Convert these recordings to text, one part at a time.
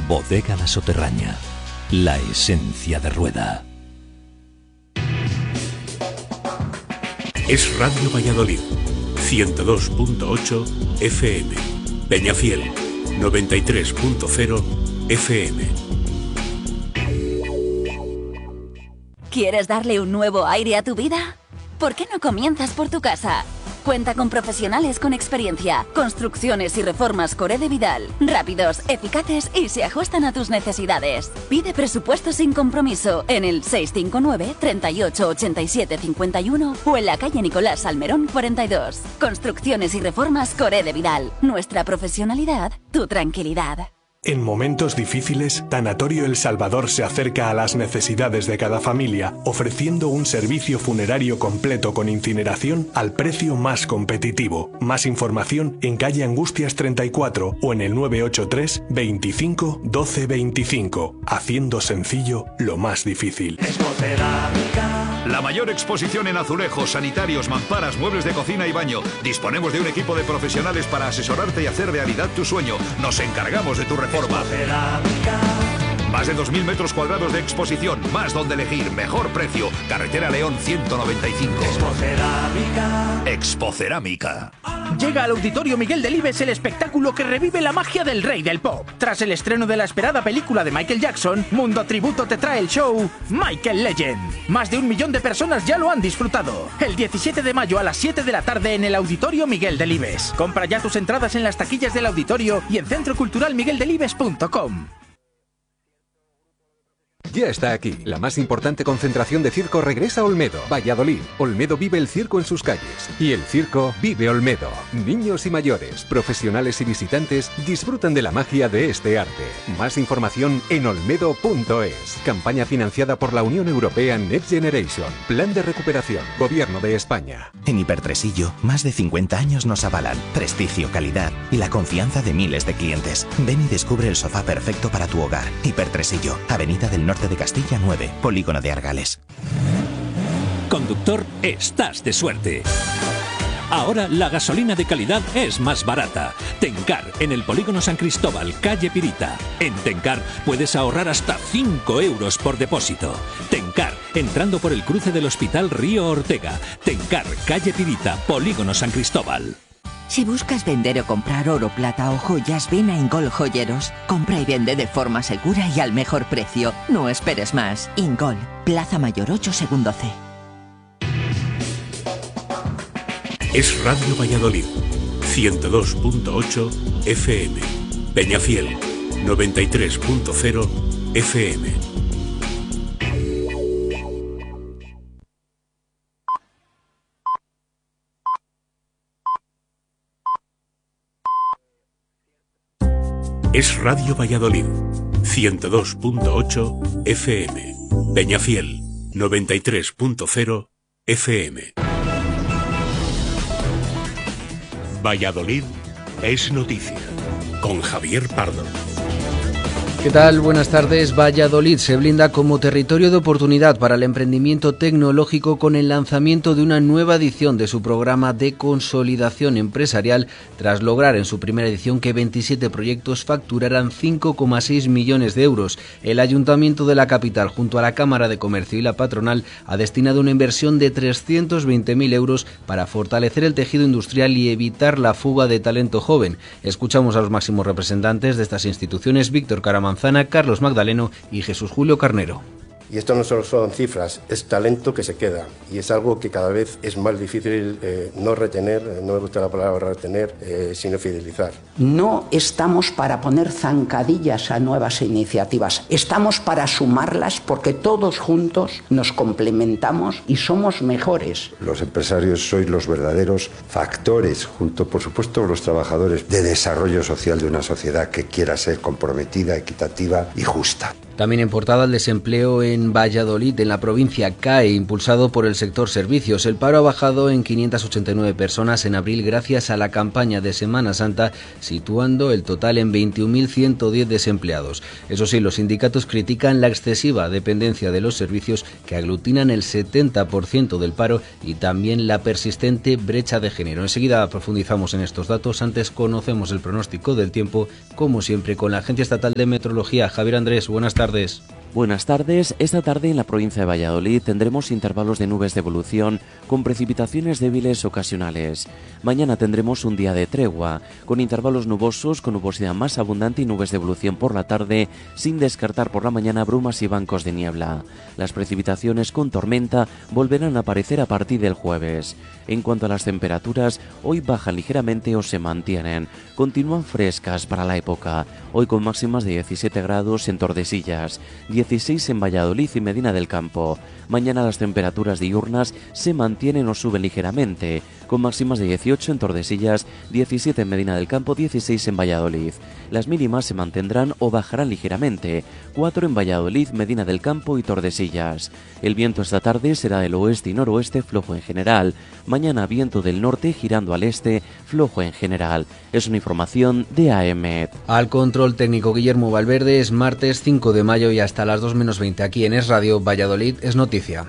Bodega La Soterraña, la esencia de Rueda. Es Radio Valladolid, 102.8 FM. Peñafiel, 93.0 FM. ¿Quieres darle un nuevo aire a tu vida? ¿Por qué no comienzas por tu casa? Cuenta con profesionales con experiencia, construcciones y reformas Coré de Vidal, rápidos, eficaces y se ajustan a tus necesidades. Pide presupuesto sin compromiso en el 659 38 87 51 o en la calle Nicolás Salmerón 42. Construcciones y reformas Coré de Vidal. Nuestra profesionalidad, tu tranquilidad. En momentos difíciles, Tanatorio El Salvador se acerca a las necesidades de cada familia, ofreciendo un servicio funerario completo con incineración al precio más competitivo. Más información en calle Angustias 34 o en el 983 25 12 25. Haciendo sencillo lo más difícil. La mayor exposición en azulejos, sanitarios, mamparas, muebles de cocina y baño. Disponemos de un equipo de profesionales para asesorarte y hacer realidad tu sueño. Nos encargamos de tu reforma. Más de 2.000 metros cuadrados de exposición, más donde elegir, mejor precio. Carretera León 195. Expocerámica. Llega al Auditorio Miguel Delibes el espectáculo que revive la magia del rey del pop. Tras el estreno de la esperada película de Michael Jackson, Mundo Tributo te trae el show Michael Legend. Más de 1 millón de personas ya lo han disfrutado. El 17 de mayo a las 7 de la tarde en el Auditorio Miguel Delibes. Compra ya tus entradas en las taquillas del auditorio y en centroculturalmigueldelibes.com. Ya está aquí. La más importante concentración de circo regresa a Olmedo, Valladolid. Olmedo vive el circo en sus calles. Y el circo vive Olmedo. Niños y mayores, profesionales y visitantes disfrutan de la magia de este arte. Más información en olmedo.es. Campaña financiada por la Unión Europea Next Generation. Plan de recuperación. Gobierno de España. En Hipertresillo, más de 50 años nos avalan. Prestigio, calidad y la confianza de miles de clientes. Ven y descubre el sofá perfecto para tu hogar. Hipertresillo, Avenida del Norte de Castilla 9, Polígono de Argales. Conductor, estás de suerte. Ahora la gasolina de calidad es más barata. Tencar, en el Polígono San Cristóbal, calle Pirita. En Tencar puedes ahorrar hasta 5 euros por depósito. Tencar, entrando por el cruce del Hospital Río Ortega. Tencar, calle Pirita, Polígono San Cristóbal. Si buscas vender o comprar oro, plata o joyas, ven a Ingol Joyeros. Compra y vende de forma segura y al mejor precio. No esperes más. Ingol, Plaza Mayor 8, segundo C. Es Radio Valladolid, 102.8 FM. Peñafiel, 93.0 FM. Es Radio Valladolid, 102.8 FM. Peñafiel, 93.0 FM. Valladolid es noticia, con Javier Pardo. ¿Qué tal? Buenas tardes. Valladolid se blinda como territorio de oportunidad para el emprendimiento tecnológico con el lanzamiento de una nueva edición de su programa de consolidación empresarial, tras lograr en su primera edición que 27 proyectos facturaran 5,6 millones de euros. El Ayuntamiento de la capital, junto a la Cámara de Comercio y la patronal, ha destinado una inversión de 320.000 euros para fortalecer el tejido industrial y evitar la fuga de talento joven. Escuchamos a los máximos representantes de estas instituciones: Víctor Caramanzana, Carlos Magdaleno y Jesús Julio Carnero. Y esto no solo son cifras, es talento que se queda y es algo que cada vez es más difícil no retener, no me gusta la palabra retener, sino fidelizar. No estamos para poner zancadillas a nuevas iniciativas, estamos para sumarlas porque todos juntos nos complementamos y somos mejores. Los empresarios sois los verdaderos factores, junto por supuesto los trabajadores, de desarrollo social de una sociedad que quiera ser comprometida, equitativa y justa. También en portada, el desempleo en Valladolid, en la provincia, cae, impulsado por el sector servicios. El paro ha bajado en 589 personas en abril gracias a la campaña de Semana Santa, situando el total en 21.110 desempleados. Eso sí, los sindicatos critican la excesiva dependencia de los servicios, que aglutinan el 70% del paro, y también la persistente brecha de género. Enseguida profundizamos en estos datos. Antes conocemos el pronóstico del tiempo, como siempre, con la Agencia Estatal de Meteorología. Javier Andrés, buenas tardes. Buenas tardes. Esta tarde en la provincia de Valladolid tendremos intervalos de nubes de evolución con precipitaciones débiles ocasionales. Mañana tendremos un día de tregua, con intervalos nubosos, con nubosidad más abundante y nubes de evolución por la tarde, sin descartar por la mañana brumas y bancos de niebla. Las precipitaciones con tormenta volverán a aparecer a partir del jueves. En cuanto a las temperaturas, hoy bajan ligeramente o se mantienen. Continúan frescas para la época, hoy con máximas de 17 grados en Tordesillas, 16 en Valladolid y Medina del Campo. Mañana las temperaturas diurnas se mantienen o suben ligeramente, con máximas de 18 en Tordesillas, 17 en Medina del Campo, 16 en Valladolid. Las mínimas se mantendrán o bajarán ligeramente, 4 en Valladolid, Medina del Campo y Tordesillas. El viento esta tarde será del oeste y noroeste, flojo en general. Mañana viento del norte girando al este, flojo en general. Es una información de AEMET. Al control técnico Guillermo Valverde. Es martes 5 de mayo y hasta las 2 menos 20 aquí en Es Radio Valladolid es noticia.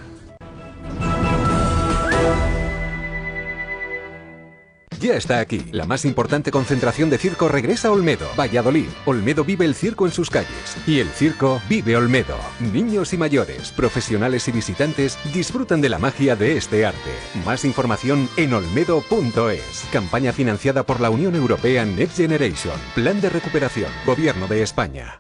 Ya está aquí. La más importante concentración de circo regresa a Olmedo, Valladolid. Olmedo vive el circo en sus calles. Y el circo vive Olmedo. Niños y mayores, profesionales y visitantes disfrutan de la magia de este arte. Más información en olmedo.es. Campaña financiada por la Unión Europea Next Generation. Plan de recuperación. Gobierno de España.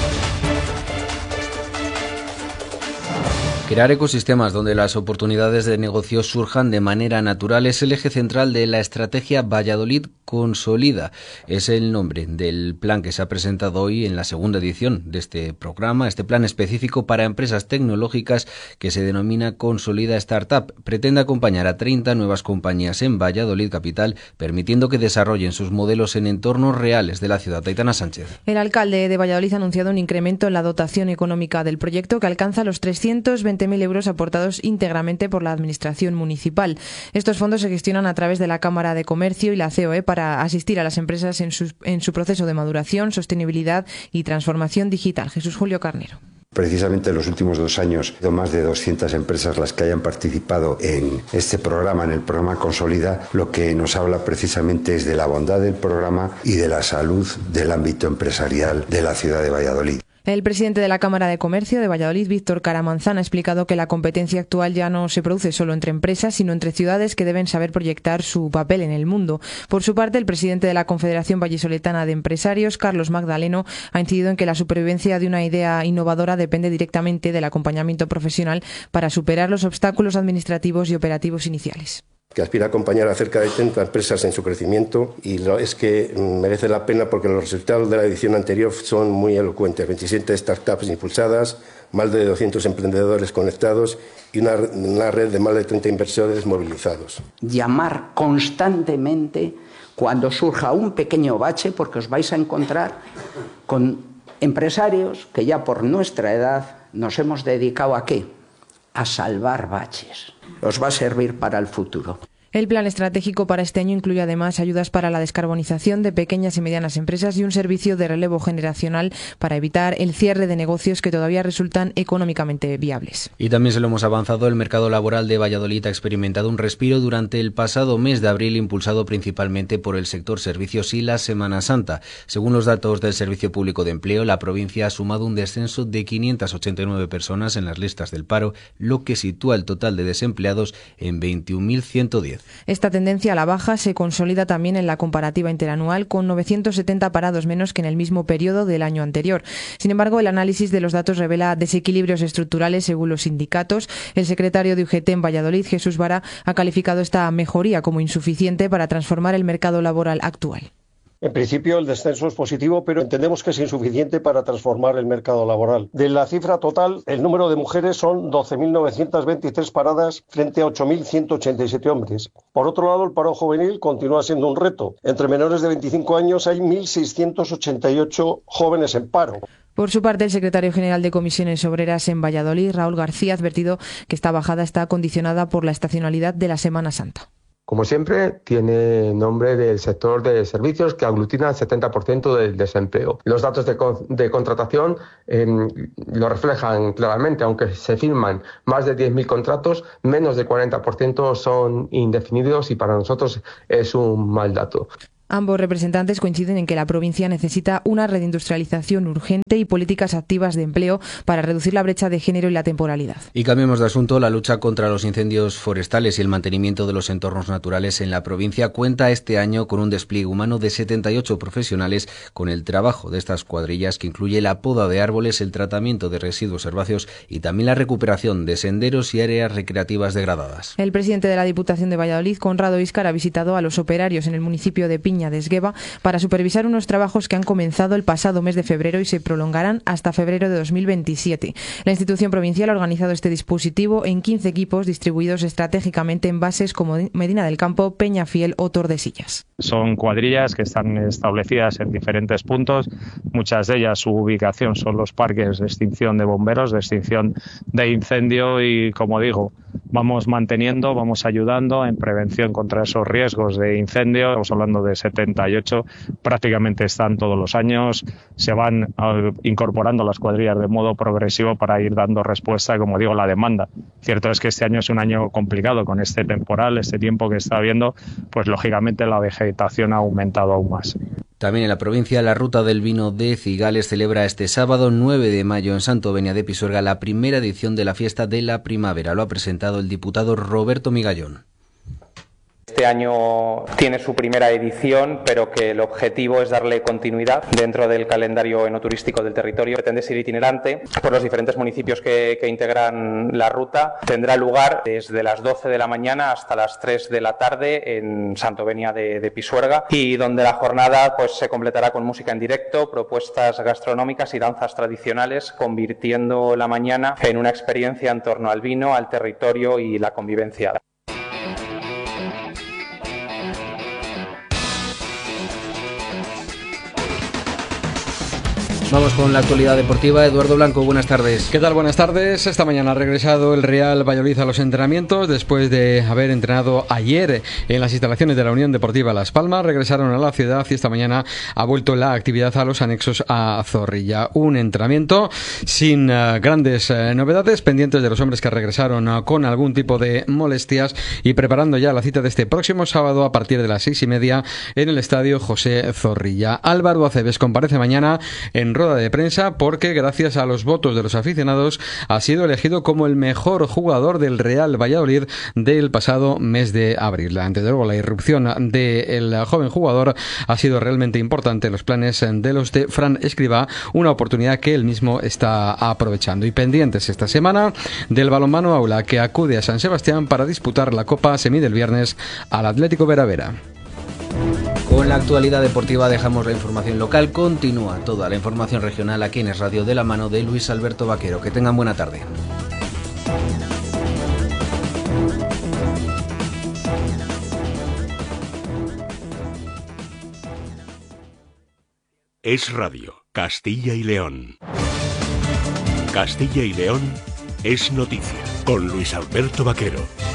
Crear ecosistemas donde las oportunidades de negocio surjan de manera natural es el eje central de la estrategia Valladolid Consolida. Es el nombre del plan que se ha presentado hoy en la segunda edición de este programa, este plan específico para empresas tecnológicas que se denomina Consolida Startup. Pretende acompañar a 30 nuevas compañías en Valladolid capital, permitiendo que desarrollen sus modelos en entornos reales de la ciudad. Aitana Sánchez. El alcalde de Valladolid ha anunciado un incremento en la dotación económica del proyecto que alcanza los 320.000 euros aportados íntegramente por la Administración municipal. Estos fondos se gestionan a través de la Cámara de Comercio y la COE para asistir a las empresas en su proceso de maduración, sostenibilidad y transformación digital. Jesús Julio Carnero. Precisamente en los últimos 2 años, más de 200 empresas las que hayan participado en este programa, en el programa Consolida, lo que nos habla precisamente es de la bondad del programa y de la salud del ámbito empresarial de la ciudad de Valladolid. El presidente de la Cámara de Comercio de Valladolid, Víctor Caramanzán, ha explicado que la competencia actual ya no se produce solo entre empresas, sino entre ciudades que deben saber proyectar su papel en el mundo. Por su parte, el presidente de la Confederación Vallisoletana de Empresarios, Carlos Magdaleno, ha incidido en que la supervivencia de una idea innovadora depende directamente del acompañamiento profesional para superar los obstáculos administrativos y operativos iniciales. Que aspira a acompañar a cerca de 30 empresas en su crecimiento, y es que merece la pena porque los resultados de la edición anterior son muy elocuentes. 27 startups impulsadas, más de 200 emprendedores conectados y una red de más de 30 inversores movilizados. Llamar constantemente cuando surja un pequeño bache, porque os vais a encontrar con empresarios que ya por nuestra edad nos hemos dedicado ¿a qué? A salvar baches. Os va a servir para el futuro. El plan estratégico para este año incluye además ayudas para la descarbonización de pequeñas y medianas empresas y un servicio de relevo generacional para evitar el cierre de negocios que todavía resultan económicamente viables. Y también se lo hemos avanzado, el mercado laboral de Valladolid ha experimentado un respiro durante el pasado mes de abril, impulsado principalmente por el sector servicios y la Semana Santa. Según los datos del Servicio Público de Empleo, la provincia ha sumado un descenso de 589 personas en las listas del paro, lo que sitúa el total de desempleados en 21.110. Esta tendencia a la baja se consolida también en la comparativa interanual, con 970 parados menos que en el mismo periodo del año anterior. Sin embargo, el análisis de los datos revela desequilibrios estructurales según los sindicatos. El secretario de UGT en Valladolid, Jesús Vara, ha calificado esta mejoría como insuficiente para transformar el mercado laboral actual. En principio el descenso es positivo, pero entendemos que es insuficiente para transformar el mercado laboral. De la cifra total, el número de mujeres son 12.923 paradas frente a 8.187 hombres. Por otro lado, el paro juvenil continúa siendo un reto. Entre menores de 25 años hay 1.688 jóvenes en paro. Por su parte, el secretario general de Comisiones Obreras en Valladolid, Raúl García, ha advertido que esta bajada está condicionada por la estacionalidad de la Semana Santa. Como siempre, tiene nombre del sector de servicios, que aglutina el 70% del desempleo. Los datos de contratación lo reflejan claramente. Aunque se firman más de 10.000 contratos, menos del 40% son indefinidos y para nosotros es un mal dato. Ambos representantes coinciden en que la provincia necesita una reindustrialización urgente y políticas activas de empleo para reducir la brecha de género y la temporalidad. Y cambiemos de asunto. La lucha contra los incendios forestales y el mantenimiento de los entornos naturales en la provincia cuenta este año con un despliegue humano de 78 profesionales con el trabajo de estas cuadrillas, que incluye la poda de árboles, el tratamiento de residuos herbáceos y también la recuperación de senderos y áreas recreativas degradadas. El presidente de la Diputación de Valladolid, Conrado Íscar, ha visitado a los operarios en el municipio de Piña de Esgueva para supervisar unos trabajos que han comenzado el pasado mes de febrero y se prolongarán hasta febrero de 2027. La institución provincial ha organizado este dispositivo en 15 equipos distribuidos estratégicamente en bases como Medina del Campo, Peñafiel o Tordesillas. Son cuadrillas que están establecidas en diferentes puntos. Muchas de ellas, su ubicación son los parques de extinción de bomberos, de extinción de incendio y, como digo, vamos manteniendo, vamos ayudando en prevención contra esos riesgos de incendio. Estamos hablando de 78, prácticamente están todos los años, se van incorporando las cuadrillas de modo progresivo para ir dando respuesta, como digo, a la demanda. Cierto es que este año es un año complicado con este temporal, este tiempo que está habiendo, pues lógicamente la vegetación ha aumentado aún más. También en la provincia, la Ruta del Vino de Cigales celebra este sábado 9 de mayo en Santovenia de Pisuerga la primera edición de la Fiesta de la Primavera. Lo ha presentado el diputado Roberto Migallón. Este año tiene su primera edición, pero que el objetivo es darle continuidad dentro del calendario enoturístico del territorio. Pretende ser itinerante por los diferentes municipios que integran la ruta. Tendrá lugar desde las 12 de la mañana hasta las 3 de la tarde en Santovenia de Pisuerga, y donde la jornada pues se completará con música en directo, propuestas gastronómicas y danzas tradicionales, convirtiendo la mañana en una experiencia en torno al vino, al territorio y la convivencia. Vamos con la actualidad deportiva. Eduardo Blanco, buenas tardes. ¿Qué tal? Buenas tardes. Esta mañana ha regresado el Real Valladolid a los entrenamientos después de haber entrenado ayer en las instalaciones de la Unión Deportiva Las Palmas. Regresaron a la ciudad y esta mañana ha vuelto la actividad a los anexos a Zorrilla. Un entrenamiento sin grandes novedades, pendientes de los hombres que regresaron con algún tipo de molestias y preparando ya la cita de este próximo sábado a partir de las 6:30 en el estadio José Zorrilla. Álvaro Aceves comparece mañana en rueda de prensa porque gracias a los votos de los aficionados ha sido elegido como el mejor jugador del Real Valladolid del pasado mes de abril. Desde luego la irrupción del joven jugador ha sido realmente importante en los planes de los de Fran Escribá, una oportunidad que él mismo está aprovechando. Y pendientes esta semana del balonmano aula, que acude a San Sebastián para disputar la Copa se mide el viernes al Atlético Vera Vera. Con la actualidad deportiva dejamos la información local. Continúa toda la información regional aquí en Es Radio, de la mano de Luis Alberto Vaquero. Que tengan buena tarde. Es Radio, Castilla y León. Castilla y León es noticia, con Luis Alberto Vaquero.